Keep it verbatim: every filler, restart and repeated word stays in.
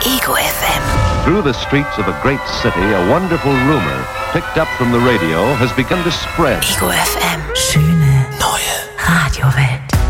Ego F M. Through the streets of a great city, a wonderful rumor, picked up from the radio, has begun to spread. Ego F M. Schöne neue Radiowelt.